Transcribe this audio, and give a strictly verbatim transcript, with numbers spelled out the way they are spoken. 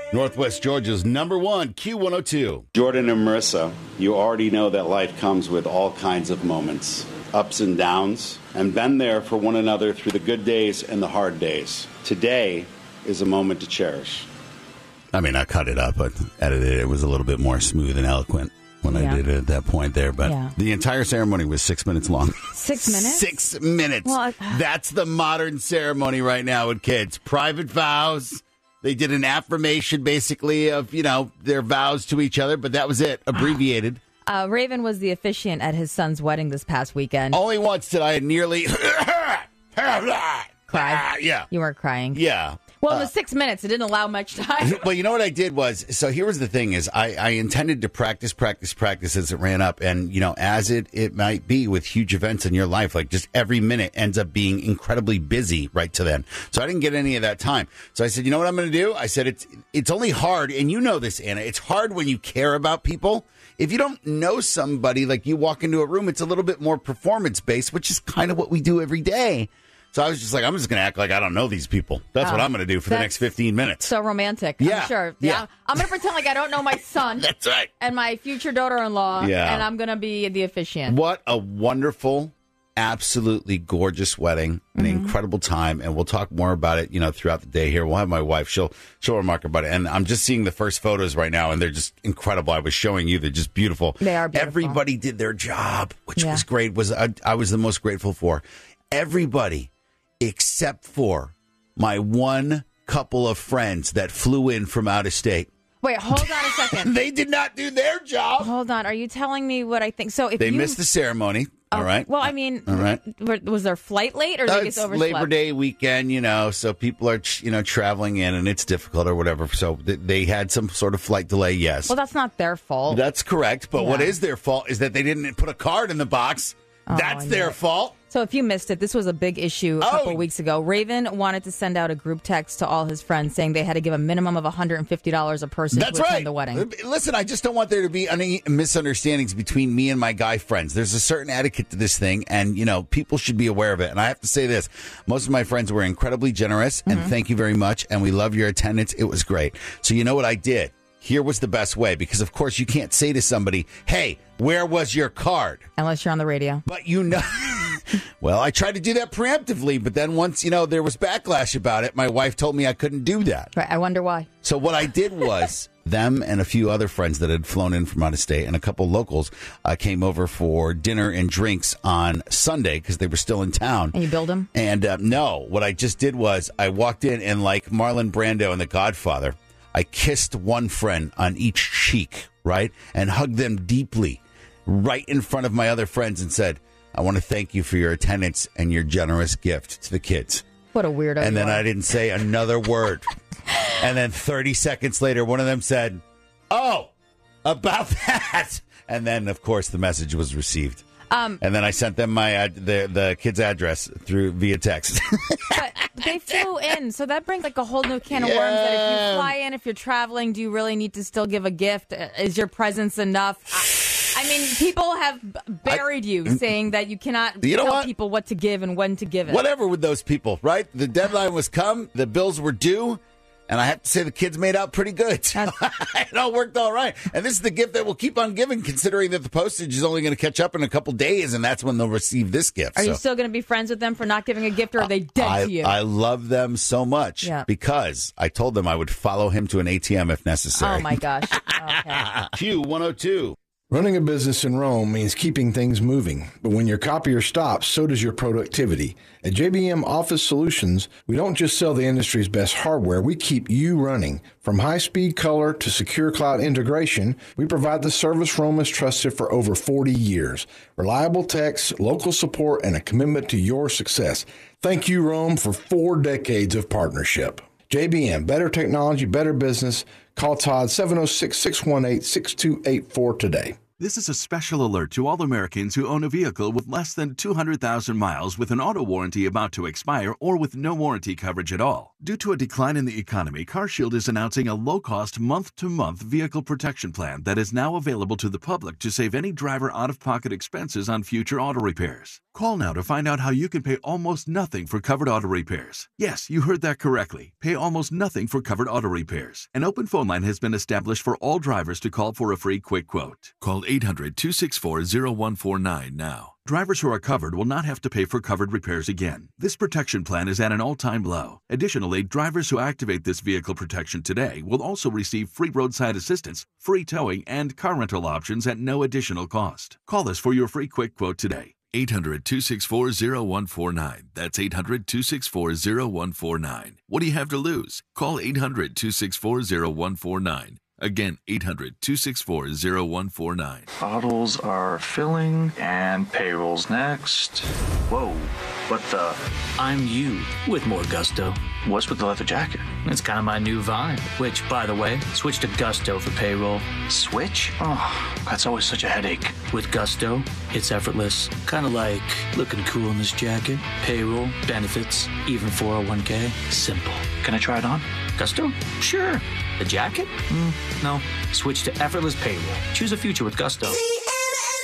Northwest Georgia's number one, Q one oh two. Jordan and Marissa, you already know that life comes with all kinds of moments, ups and downs, and been there for one another through the good days and the hard days. Today is a moment to cherish. I mean, I cut it up, but edited it. It was a little bit more smooth and eloquent when yeah. I did it at that point there. But yeah. the entire ceremony was six minutes long. Six minutes? Six minutes. Well, I... That's the modern ceremony right now with kids. Private vows. They did an affirmation, basically, of, you know, their vows to each other, but that was it, abbreviated. Uh, Raven was the officiant at his son's wedding this past weekend. Only once did I nearly... Cry? Yeah. You weren't crying? Yeah. Well, in the six minutes, it didn't allow much time. Well, you know what I did was, so here was the thing is, I, I intended to practice, practice, practice as it ran up. And, you know, as it, it might be with huge events in your life, like just every minute ends up being incredibly busy right to then. So I didn't get any of that time. So I said, you know what I'm going to do? I said, it's, it's only hard. And you know this, Anna, it's hard when you care about people. If you don't know somebody, like you walk into a room, it's a little bit more performance based, which is kind of what we do every day. So I was just like, I'm just going to act like I don't know these people. That's oh, what I'm going to do for the next fifteen minutes. So romantic. Yeah. I'm sure. Yeah. yeah. I'm going to pretend like I don't know my son. That's right. And my future daughter-in-law. Yeah. And I'm going to be the officiant. What a wonderful, absolutely gorgeous wedding. An mm-hmm. incredible time. And we'll talk more about it, you know, throughout the day here. We'll have my wife. She'll, she'll remark about it. And I'm just seeing the first photos right now, and they're just incredible. I was showing you. They're just beautiful. They are beautiful. Everybody did their job, which yeah. was great. Was I, I was the most grateful for. Everybody. Except for my one couple of friends that flew in from out of state. Wait, hold on a second. They did not do their job. Hold on. Are you telling me what I think? So if They you... missed the ceremony. Oh, all right. Well, I mean, all right. Was their flight late or did uh, they get overslept? Labor Day weekend, you know, so people are, you know, traveling in and it's difficult or whatever. So th- they had some sort of flight delay, yes. Well, that's not their fault. That's correct. But yeah. what is their fault is that they didn't put a card in the box. Oh, That's their fault. So if you missed it, this was a big issue a oh. couple weeks ago. Raven wanted to send out a group text to all his friends saying they had to give a minimum of one hundred fifty dollars a person That's to attend right. the wedding. Listen, I just don't want there to be any misunderstandings between me and my guy friends. There's a certain etiquette to this thing, and, you know, people should be aware of it. And I have to say this. Most of my friends were incredibly generous, and mm-hmm. thank you very much, and we love your attendance. It was great. So you know what I did? Here was the best way, because, of course, you can't say to somebody, hey, where was your card? Unless you're on the radio. But you know, well, I tried to do that preemptively, but then once, you know, there was backlash about it, my wife told me I couldn't do that. Right. I wonder why. So what I did was them and a few other friends that had flown in from out of state and a couple locals uh, came over for dinner and drinks on Sunday because they were still in town. And you billed them? And uh, no, what I just did was I walked in and like Marlon Brando in The Godfather, I kissed one friend on each cheek, right? And hugged them deeply right in front of my other friends and said, I want to thank you for your attendance and your generous gift to the kids. What a weirdo. And then are. I didn't say another word. And then thirty seconds later, one of them said, oh, about that. And then, of course, the message was received. Um, and then I sent them my ad- the the kid's address through via text. But they flew in, so that brings like a whole new can yeah. of worms. That if you fly in, if you're traveling, do you really need to still give a gift? Is your presence enough? I, I mean, people have buried I, you, saying that you cannot you know tell what? people what to give and when to give it. Whatever with those people, right? The deadline was come, the bills were due. And I have to say the kids made out pretty good. It all worked all right. And this is the gift that we'll keep on giving, considering that the postage is only going to catch up in a couple days, and that's when they'll receive this gift. Are so, you still going to be friends with them for not giving a gift, or are they dead I, to you? I love them so much yeah. because I told them I would follow him to an A T M if necessary. Oh, my gosh. Okay. Q one oh two. Running a business in Rome means keeping things moving, but when your copier stops, so does your productivity. At J B M Office Solutions, we don't just sell the industry's best hardware, we keep you running. From high-speed color to secure cloud integration, we provide the service Rome has trusted for over forty years. Reliable techs, local support, and a commitment to your success. Thank you, Rome, for four decades of partnership. J B M, better technology, better business. Call Todd seven oh six, six one eight, six two eight four today. This is a special alert to all Americans who own a vehicle with less than two hundred thousand miles with an auto warranty about to expire or with no warranty coverage at all. Due to a decline in the economy, CarShield is announcing a low-cost month-to-month vehicle protection plan that is now available to the public to save any driver out-of-pocket expenses on future auto repairs. Call now to find out how you can pay almost nothing for covered auto repairs. Yes, you heard that correctly. Pay almost nothing for covered auto repairs. An open phone line has been established for all drivers to call for a free quick quote. Call eight hundred, two six four, zero one four nine now. Drivers who are covered will not have to pay for covered repairs again. This protection plan is at an all-time low. Additionally, drivers who activate this vehicle protection today will also receive free roadside assistance, free towing, and car rental options at no additional cost. Call us for your free quick quote today. eight hundred, two six four, zero one four nine. That's eight hundred, two six four, zero one four nine. What do you have to lose? Call eight hundred, two six four, zero one four nine. Again, eight hundred, two six four, zero one four nine. Bottles are filling and payroll's next. Whoa, what the? I'm you with more gusto. What's with the leather jacket? It's kind of my new vibe, which, by the way, switch to Gusto for payroll. Switch? Oh, that's always such a headache. With Gusto, it's effortless. Kind of like looking cool in this jacket, payroll, benefits, even four oh one k. Simple. Can I try it on? Gusto? Sure. The jacket? Mm, no. Switch to effortless payroll. Choose a future with Gusto.